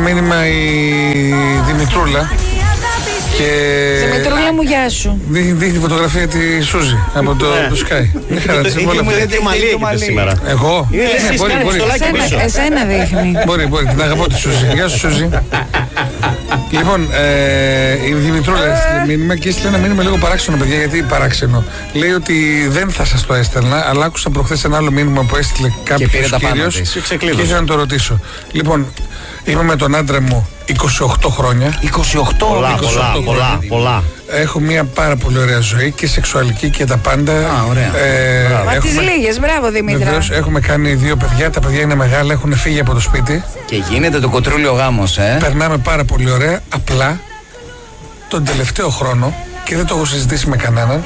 μήνυμα η Δημητρούλα. Δημητρούλα μου, γεια σου. Δείχνει φωτογραφία τη Σούζη από το Sky. Δεν χαρά τη σήμερα. Εγώ? Μπορεί. Εσένα δείχνει. Μπορεί, την αγαπώ τη Σούζη. Γεια σου, Σούζη. Λοιπόν, η Δημητρούλα έστειλε μήνυμα και έστειλε ένα μήνυμα λίγο παράξενο, παιδιά. Γιατί παράξενο? Λέει ότι δεν θα σας το έστελνα, αλλά άκουσα προχθές ένα άλλο μήνυμα που έστειλε κάποιος κύριος και ήθελα να το ρωτήσω. Λοιπόν, είμαι με τον άντρα μου 28 χρόνια. 28, πολλά. Έχω μια πάρα πολύ ωραία ζωή και σεξουαλική και τα πάντα. Ωραία. Μα τις λίγες, μπράβο Δημήτρα. Βεβαίως, έχουμε κάνει 2 παιδιά. Τα παιδιά είναι μεγάλα, έχουν φύγει από το σπίτι. Και γίνεται το κοτρούλιο γάμος, Περνάμε πάρα πολύ ωραία. Απλά τον τελευταίο χρόνο, και δεν το έχω συζητήσει με κανέναν,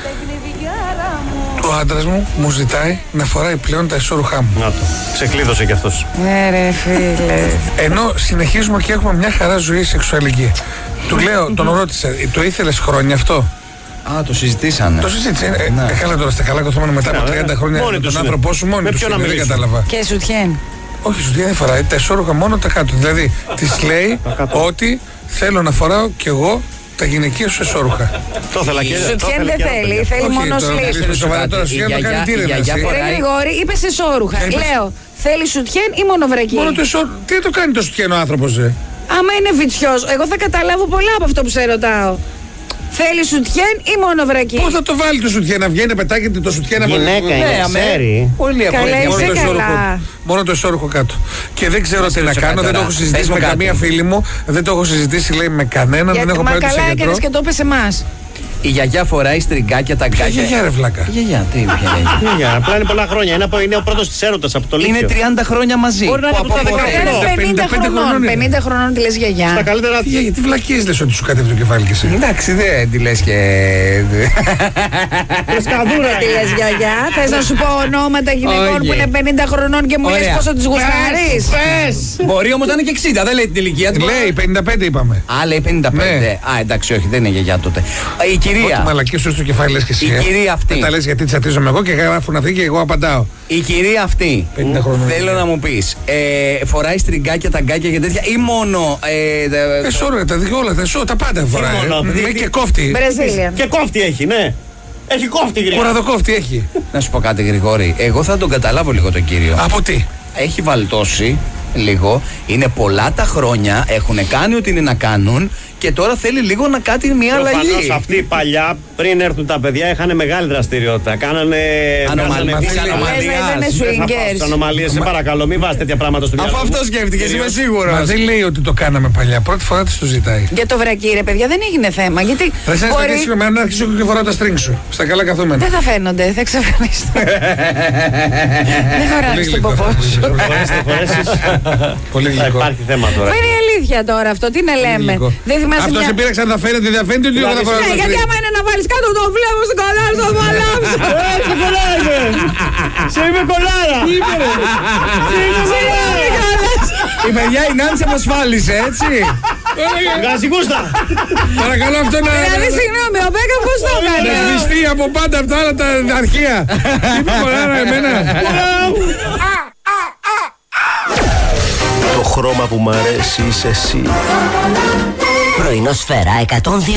ο άντρας μου ζητάει να φοράει πλέον τα ισόρουχά μου. Να το. Ξεκλείδωσε κι αυτός. Ρε φίλε. Ενώ συνεχίζουμε και έχουμε μια χαρά ζωή σεξουαλική. Του λέω, τον ρώτησα, το ήθελες χρόνια αυτό? Το συζητήσανε. Το συζήτησε. Καλά τώρα, στα καλά καθόμουν μετά από 30 χρόνια με τον άνθρωπό σου, μόνοι τους. Δεν κατάλαβα. Και σουτιέν? Όχι, σουτιέν δεν φοράει. Τα ισόρουχα μόνο τα κάτω. Δηλαδή, της λέει ότι θέλω να φοράω κι εγώ τα γυναικεία σου εσώρουχα. Το ήθελα και σουτιέν δεν θέλει, θέλει μόνο σλίπ. Γρηγόρη, είπες εσώρουχα. Λέω, θέλει σουτιέν ή μόνο βρακί? Μόνο το εσώρουχα. Τι το κάνει το σουτιέν ο άνθρωπος, Άμα είναι βιτσιός, εγώ θα καταλάβω πολλά από αυτό που σε ρωτάω. Θέλει σουτιέν ή μόνο βρακί? Πώς θα το βάλει το σουτιέν, να βγαίνει, πετάγεται το σουτιέν από γυναίκα είναι, ξέρει. Πολύ καλά. Μόνο το εσώρουχο κάτω. Και δεν ξέρω τι να κάνω, δεν το έχω συζητήσει με καμία φίλη μου, δεν το έχω συζητήσει, λέει, με κανέναν, δεν έχω πάει σε γιατρό. Καλά έκανες και το είπες εμάς. Η γιαγιά φοράει στριγκάκια, τα γκάκια. Γιαγιά, ρε βλάκα. Γιαγιά, τι γιαγιά. Απλά είναι πολλά χρόνια. Είναι ο πρώτος της έρωτας από το Λύκειο. Είναι 30 χρόνια μαζί. Μπορεί να είναι από το 50 χρονών τη λες γιαγιά. Στα καλύτερα. Τι βλακίες λες ότι σου κατέβει το κεφάλι και εσύ? Εντάξει, δεν τη λες και. Σκαδούρα τη λες γιαγιά. Θες να σου πω ονόματα γυναικών που είναι 50 χρονών και μου λες πόσο τις γουστάρεις? Μπορεί όμως να είναι και 60, δεν λέει την ηλικία του. Λέει 55 είπαμε. Α, λέει 55. Α, εντάξει, όχι, δεν είναι γιαγιά τότε. Η κυρία. Ό,τι μαλακίες σου στο κεφάλι λες και εσύ. Η κυρία αυτή. Δεν τα λες γιατί τσατίζομαι εγώ και γράφουν αυτοί και εγώ απαντάω. Η κυρία αυτή. Θέλω να μου πεις, φοράει στριγκάκια, ταγκάκια και τέτοια ή μόνο. Εσώρουχα, τα δυο όλα, τα πάντα φοράει. Και κόφτη. Και κόφτη έχει, ναι. Έχει κόφτη, Γρηγόρη. Κουραδοκόφτη έχει. Να σου πω κάτι, Γρηγόρη. Εγώ θα τον καταλάβω λίγο τον κύριο. Από τι? Έχει βαλτώσει λίγο. Είναι πολλά τα χρόνια. Έχουν κάνει ό,τι είναι να κάνουν. Και τώρα θέλει λίγο να κάνει μια αλλαγή. Προφανώς αυτοί παλιά, πριν έρθουν τα παιδιά, είχαν μεγάλη δραστηριότητα. Κάνανε. Ανομαλίες, σε παρακαλώ, μην βάζετε τέτοια πράγματα στο μυαλό. Αφού αυτό σκέφτηκε, είμαι σίγουρο. Μα δεν λέει ότι το κάναμε παλιά. Πρώτη φορά τη το ζητάει. Για το βρακί, ρε παιδιά, δεν έγινε θέμα. Γιατί. Θα σε αρχίσει με να αρχίσω και φοράω τα string σου. Στα καλά καθόμενα. Δεν θα φαίνονται, θα εξαφανιστούν. Δεν χωράνε στον ποπό σου. Πολύ γλυκό. Υπάρχει θέμα τώρα. Είναι η αλήθεια τώρα αυτό, τι να λέμε. Αυτό σε πήραξε να φαίνεται, δεν φαίνεται ότι δεν θα φοράω. Γιατί άμα είναι να βάλεις κάτω το βλέπω στην κολάρα, στο μαλάψω. Σε κολάρα. Σε είμαι κολάρα. Η παιδιά η Νάντση αποσφάλισε, έτσι. Γαζικούστα. Παρακαλώ αυτό να. Δηλαδή, συγγνώμη, ο Μπέκα πώς το έκανε? Να σβηστεί από πάντα από τα άλλα τα αρχεία. Είπε κολάρα εμένα. Το χρώμα που μ' αρέσει είσαι εσύ. Πρωινό Σφαίρα 102,6.